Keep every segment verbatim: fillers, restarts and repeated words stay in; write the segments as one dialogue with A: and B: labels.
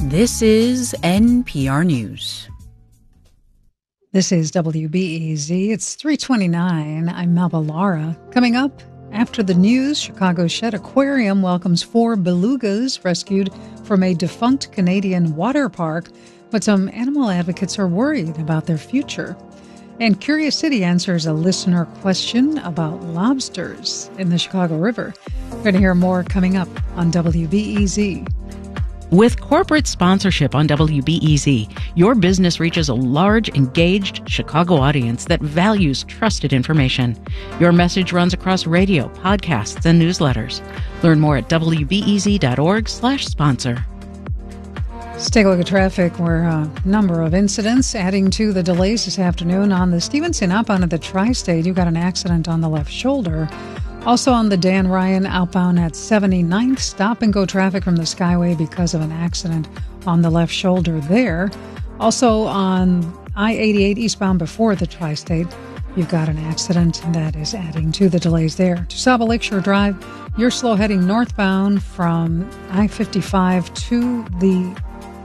A: This is N P R News.
B: This is W B E Z. It's three twenty-nine. I'm Melba Lara. Coming up, after the news, Chicago's Shedd Aquarium welcomes four belugas rescued from a defunct Canadian water park, but some animal advocates are worried about their future. And Curious City answers a listener question about lobsters in the Chicago River. We're going to hear more coming up on W B E Z.
A: With corporate sponsorship on W B E Z, your business reaches a large, engaged Chicago audience that values trusted information. Your message runs across radio, podcasts, and newsletters. Learn more at W B E Z dot org slash sponsor.
B: Let's take a look at traffic, where a number of incidents adding to the delays this afternoon. On the Stevenson outbound of the Tri-State, you got an accident on the left shoulder. Also on the Dan Ryan outbound at seventy-ninth, stop-and-go traffic from the Skyway because of an accident on the left shoulder there. Also on I eighty-eight eastbound before the Tri-State, you've got an accident that is adding to the delays there. To Saddle Lakeshore Drive, you're slow heading northbound from I fifty-five to the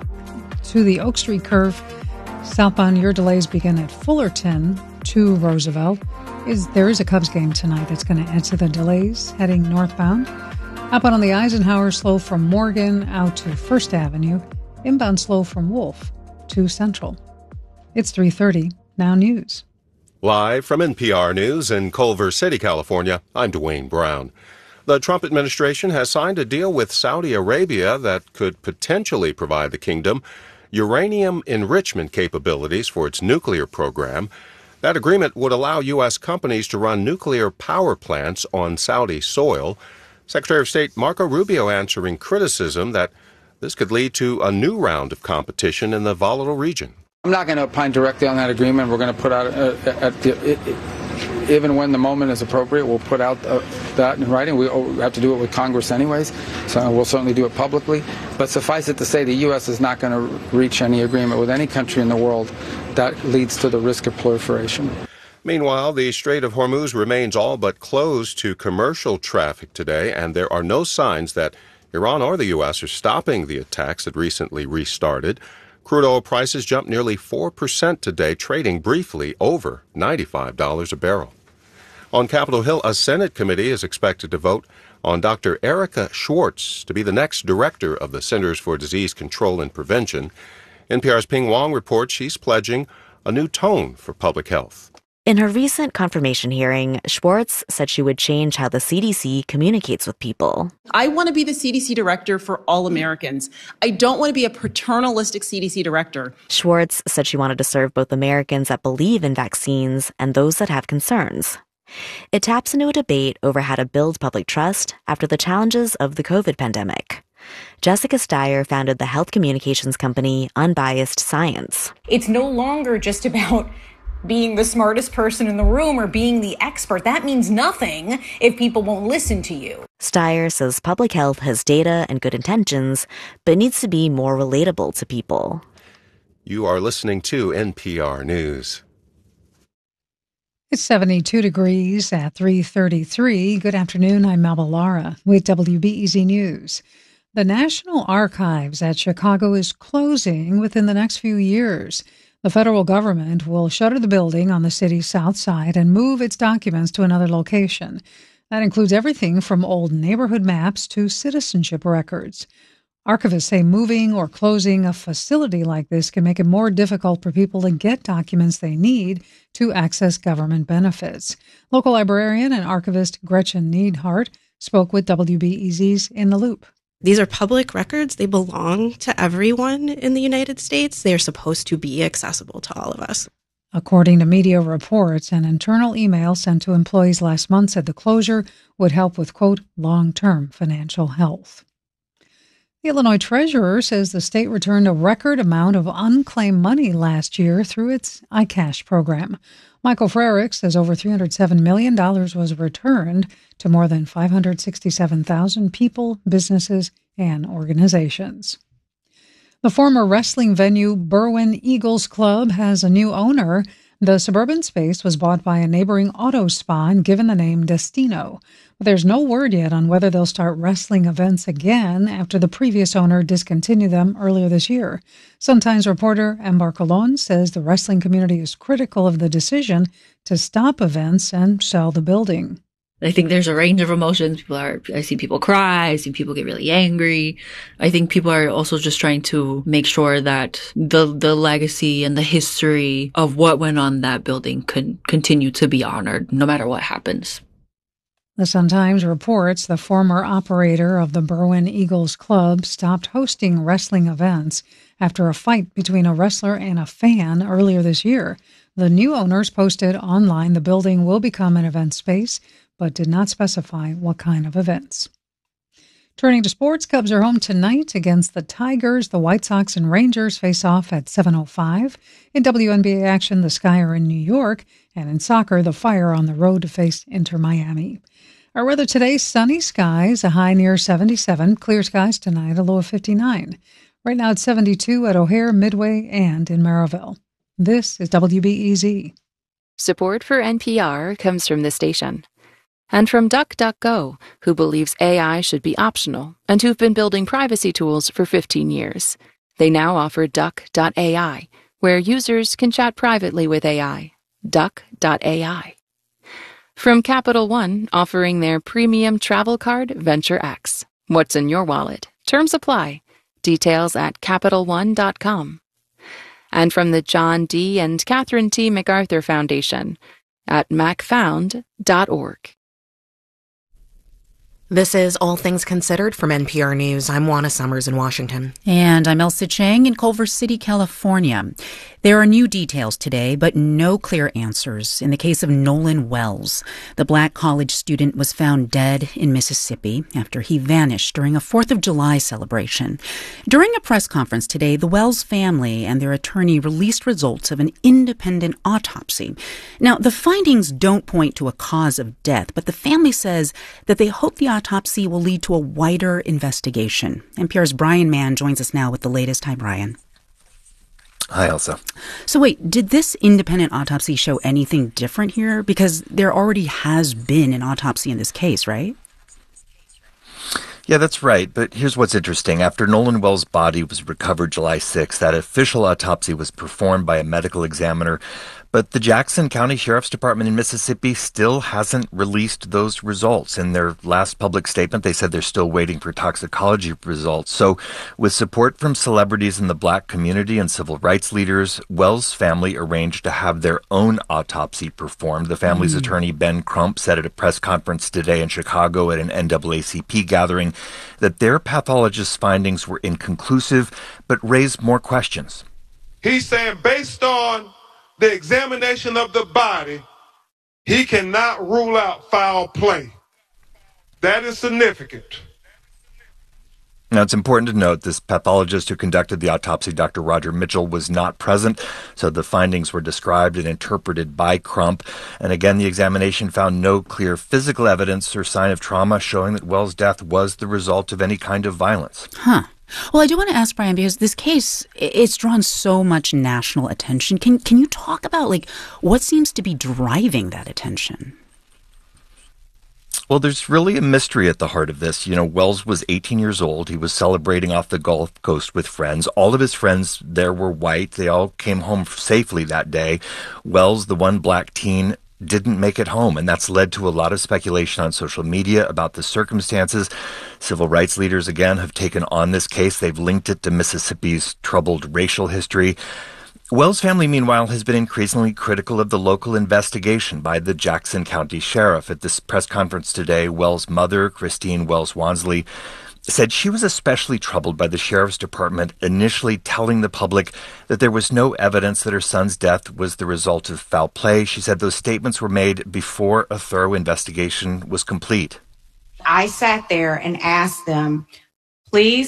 B: to the Oak Street curve. Southbound, your delays begin at Fullerton to Roosevelt. Is there is a Cubs game tonight that's going to add to the delays heading northbound. Outbound on the Eisenhower, slow from Morgan out to First Avenue. Inbound slow from Wolf to Central. It's three thirty. Now news.
C: Live from N P R News in Culver City, California, I'm Dwayne Brown. The Trump administration has signed a deal with Saudi Arabia that could potentially provide the kingdom uranium enrichment capabilities for its nuclear program. That agreement would allow U S companies to run nuclear power plants on Saudi soil. Secretary of State Marco Rubio answering criticism that this could lead to a new round of competition in the volatile region.
D: I'm not going to opine directly on that agreement. We're going to put out, uh, at the, it, it, even when the moment is appropriate, we'll put out uh, that in writing. We have to do it with Congress anyways, so we'll certainly do it publicly. But suffice it to say, the U S is not going to reach any agreement with any country in the world that leads to the risk of proliferation.
C: Meanwhile, the Strait of Hormuz remains all but closed to commercial traffic today, and there are no signs that Iran or the U S are stopping the attacks that recently restarted. Crude oil prices jumped nearly four percent today, trading briefly over ninety-five dollars a barrel. On Capitol Hill, a Senate committee is expected to vote on Doctor Erica Schwartz to be the next director of the Centers for Disease Control and Prevention. N P R's Ping Wong reports she's pledging a new tone for public health.
E: In her recent confirmation hearing, Schwartz said she would change how the C D C communicates with people.
F: I want to be the C D C director for all Americans. I don't want to be a paternalistic C D C director.
E: Schwartz said she wanted to serve both Americans that believe in vaccines and those that have concerns. It taps into a debate over how to build public trust after the challenges of the COVID pandemic. Jessica Steyer founded the health communications company Unbiased Science.
G: It's no longer just about being the smartest person in the room or being the expert. That means nothing if people won't listen to you.
E: Steyer says public health has data and good intentions, but needs to be more relatable to people.
C: You are listening to N P R News.
B: It's seventy-two degrees at three thirty-three. Good afternoon. I'm Melba Lara with W B E Z News. The National Archives at Chicago is closing within the next few years. The federal government will shutter the building on the city's south side and move its documents to another location. That includes everything from old neighborhood maps to citizenship records. Archivists say moving or closing a facility like this can make it more difficult for people to get documents they need to access government benefits. Local librarian and archivist Gretchen Neidhart spoke with W B E Z's In the Loop.
H: These are public records. They belong to everyone in the United States. They are supposed to be accessible to all of us.
B: According to media reports, an internal email sent to employees last month said the closure would help with, quote, long-term financial health. The Illinois Treasurer says the state returned a record amount of unclaimed money last year through its iCash program. Michael Frerick says over three hundred seven million dollars was returned to more than five hundred sixty-seven thousand people, businesses, and organizations. The former wrestling venue Berwyn Eagles Club has a new owner. The suburban space was bought by a neighboring auto spa and given the name Destino. But there's no word yet on whether they'll start wrestling events again after the previous owner discontinued them earlier this year. Sun-Times reporter Ambar Colon says the wrestling community is critical of the decision to stop events and sell the building.
I: I think there's a range of emotions. People are, I see people cry. I see people get really angry. I think people are also just trying to make sure that the, the legacy and the history of what went on in that building can continue to be honored no matter what happens.
B: The Sun-Times reports the former operator of the Berwyn Eagles Club stopped hosting wrestling events after a fight between a wrestler and a fan earlier this year. The new owners posted online the building will become an event space, but did not specify what kind of events. Turning to sports, Cubs are home tonight against the Tigers. The White Sox and Rangers face off at seven oh five. In W N B A action, the Sky are in New York, and in soccer, the Fire are on the road to face Inter Miami. Our weather today, sunny skies, a high near seventy-seven. Clear skies tonight, a low of fifty-nine. Right now it's seventy-two at O'Hare, Midway, and in Maryville. This is W B E Z.
J: Support for N P R comes from this station. And from DuckDuckGo, who believes A I should be optional and who've been building privacy tools for fifteen years. They now offer Duck dot A I, where users can chat privately with A I. Duck dot A I. From Capital One, offering their premium travel card, Venture X. What's in your wallet? Terms apply. Details at Capital One dot com. And from the John D. and Catherine T. MacArthur Foundation at mac found dot org.
K: This is All Things Considered from N P R News. I'm Juana Summers in Washington.
L: And I'm Elsa Chang in Culver City, California. There are new details today, but no clear answers in the case of Nolan Wells. The black college student was found dead in Mississippi after he vanished during a fourth of July celebration. During a press conference today, the Wells family and their attorney released results of an independent autopsy. Now, the findings don't point to a cause of death, but the family says that they hope the autopsy will lead to a wider investigation. N P R's Brian Mann joins us now with the latest. Hi, Brian.
M: Hi, Elsa.
L: So wait, did this independent autopsy show anything different here? Because there already has been an autopsy in this case, right?
M: Yeah, that's right. But here's what's interesting. After Nolan Wells' body was recovered July sixth, that official autopsy was performed by a medical examiner. But the Jackson County Sheriff's Department in Mississippi still hasn't released those results. In their last public statement, they said they're still waiting for toxicology results. So with support from celebrities in the black community and civil rights leaders, Wells' family arranged to have their own autopsy performed. The family's mm. attorney, Ben Crump, said at a press conference today in Chicago at an N double A C P gathering that their pathologist's findings were inconclusive but raised more questions.
N: He's saying based on the examination of the body, he cannot rule out foul play. That is significant.
M: Now, it's important to note this pathologist who conducted the autopsy, Doctor Roger Mitchell, was not present, so the findings were described and interpreted by Crump. And again, the examination found no clear physical evidence or sign of trauma showing that Wells' death was the result of any kind of violence.
L: Huh. Well, I do want to ask, Brian, because this case, it's drawn so much national attention. Can can you talk about, like, what seems to be driving that attention?
M: Well, there's really a mystery at the heart of this. You know, Wells was eighteen years old. He was celebrating off the Gulf Coast with friends. All of his friends there were white. They all came home safely that day. Wells, the one black teen, didn't make it home, and that's led to a lot of speculation on social media about the circumstances. Civil rights leaders, again, have taken on this case. They've linked it to Mississippi's troubled racial history. Wells' family, meanwhile, has been increasingly critical of the local investigation by the Jackson County Sheriff. At this press conference today, Wells' mother, Christine Wells Wansley, said she was especially troubled by the Sheriff's Department initially telling the public that there was no evidence that her son's death was the result of foul play. She said those statements were made before a thorough investigation was complete.
O: I sat there and asked them, please